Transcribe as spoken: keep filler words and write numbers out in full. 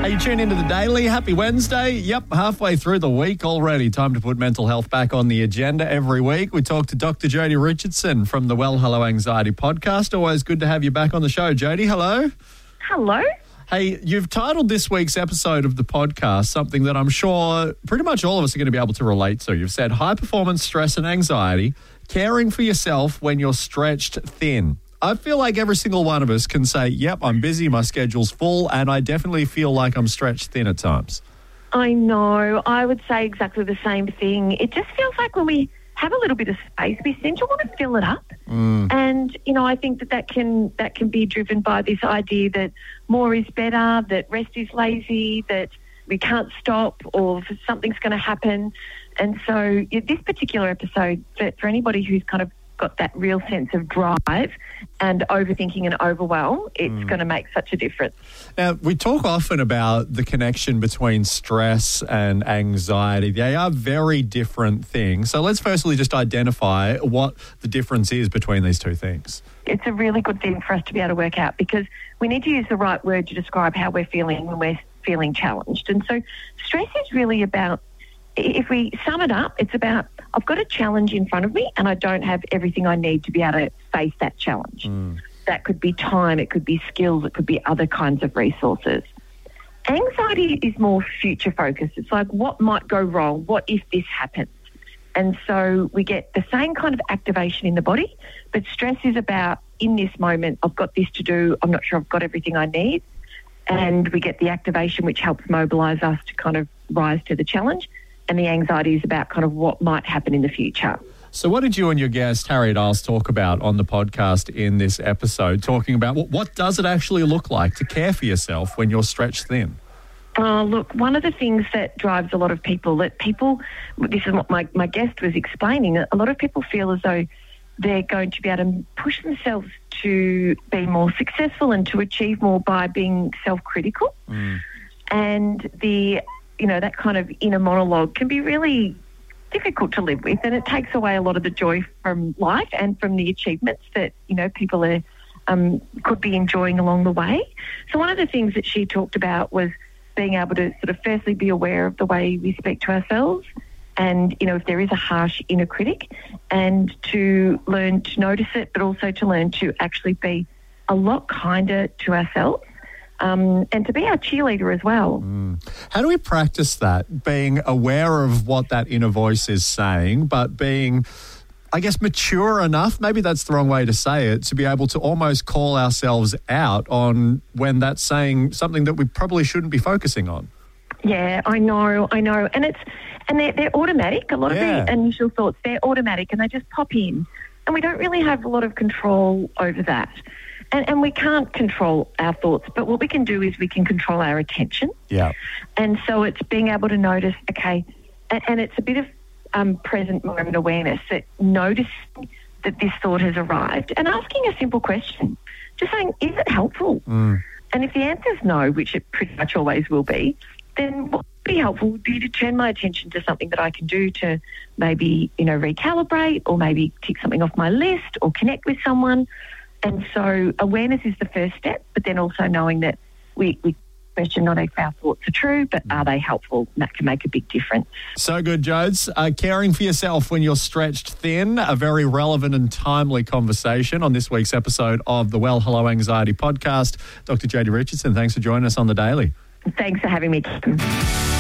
Hey, you tune into the Daily. Happy Wednesday. Yep, halfway through the week already. Time to put mental health back on the agenda every week. We talk to Doctor Jodie Richardson from the Well Hello Anxiety podcast. Always good to have you back on the show. Jodie, hello. Hello. Hey, you've titled this week's episode of the podcast something that I'm sure pretty much all of us are going to be able to relate to. You've said high performance stress and anxiety, caring for yourself when you're stretched thin. I feel like every single one of us can say, yep, I'm busy, my schedule's full, and I definitely feel like I'm stretched thin at times. I know. I would say exactly the same thing. It just feels like when we have a little bit of space, we seem to want to fill it up. Mm. And, you know, I think that that can, that can be driven by this idea that more is better, that rest is lazy, that we can't stop, or something's going to happen. And so this particular episode, for, for anybody who's kind of got that real sense of drive and overthinking and overwhelm, it's mm. going to make such a difference. Now, we talk often about the connection between stress and anxiety. They are very different things. So let's firstly just identify what the difference is between these two things. It's a really good thing for us to be able to work out, because we need to use the right word to describe how we're feeling when we're feeling challenged. And so stress is really about, if we sum it up, it's about, I've got a challenge in front of me and I don't have everything I need to be able to face that challenge. Mm. That could be time, it could be skills, it could be other kinds of resources. Anxiety is more future focused. It's like, what might go wrong? What if this happens? And so we get the same kind of activation in the body, but stress is about, in this moment, I've got this to do, I'm not sure I've got everything I need. And we get the activation which helps mobilise us to kind of rise to the challenge. And the anxiety is about kind of what might happen in the future. So what did you and your guest, Harriet Isles, talk about on the podcast in this episode, talking about what, what does it actually look like to care for yourself when you're stretched thin? Uh, look, one of the things that drives a lot of people, that people, this is what my, my guest was explaining, a lot of people feel as though they're going to be able to push themselves to be more successful and to achieve more by being self-critical. Mm. And the... you know, that kind of inner monologue can be really difficult to live with, and it takes away a lot of the joy from life and from the achievements that, you know, people are, um, could be enjoying along the way. So one of the things that she talked about was being able to sort of firstly be aware of the way we speak to ourselves, and, you know, if there is a harsh inner critic, and to learn to notice it, but also to learn to actually be a lot kinder to ourselves. Um, and to be our cheerleader as well. Mm. How do we practice that, being aware of what that inner voice is saying, but being, I guess, mature enough, maybe that's the wrong way to say it, to be able to almost call ourselves out on when that's saying something that we probably shouldn't be focusing on? Yeah, I know, I know. And it's and they're, they're automatic. A lot yeah. of the initial thoughts, they're automatic and they just pop in. And we don't really have a lot of control over that. And, and we can't control our thoughts, but what we can do is we can control our attention. Yeah. And so it's being able to notice, okay, and, and it's a bit of um, present moment awareness, that noticing that this thought has arrived and asking a simple question, just saying, is it helpful? Mm. And if the answer is no, which it pretty much always will be, then what would be helpful would be to turn my attention to something that I can do to maybe, you know, recalibrate, or maybe tick something off my list, or connect with someone. And so awareness is the first step, but then also knowing that we, we question not if our thoughts are true, but are they helpful? And that can make a big difference. So good, Jodes. Uh, caring for yourself when you're stretched thin, a very relevant and timely conversation on this week's episode of the Well Hello Anxiety podcast. Doctor Jodie Richardson, thanks for joining us on The Daily. Thanks for having me, Kim.